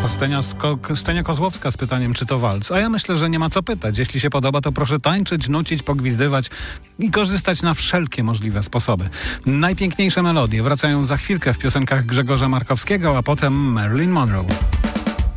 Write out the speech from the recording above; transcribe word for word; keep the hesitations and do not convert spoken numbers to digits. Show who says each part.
Speaker 1: Stenia, Stenia Kozłowska z pytaniem, czy to walc. A ja myślę, że nie ma co pytać. Jeśli się podoba, to proszę tańczyć, nucić, pogwizdywać i korzystać na wszelkie możliwe sposoby. Najpiękniejsze melodie wracają za chwilkę w piosenkach Grzegorza Markowskiego, a potem Marilyn Monroe.